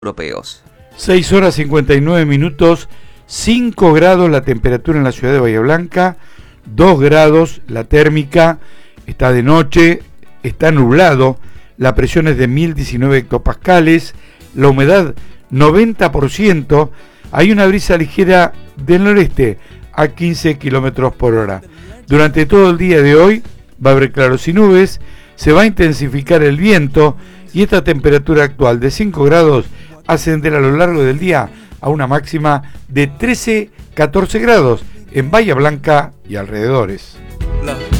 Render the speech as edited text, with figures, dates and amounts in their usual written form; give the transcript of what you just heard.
europeos. 6 horas 59 minutos, 5 grados la temperatura en la ciudad de Bahía Blanca, 2 grados la térmica, está de noche, está nublado, la presión es de 1019 hectopascales, la humedad 90%, hay una brisa ligera del noreste a 15 kilómetros por hora. Durante todo el día de hoy va a haber claros y nubes, se va a intensificar el viento y esta temperatura actual de 5 grados ascenderá a lo largo del día a una máxima de 13-14 grados en Bahía Blanca y alrededores. No.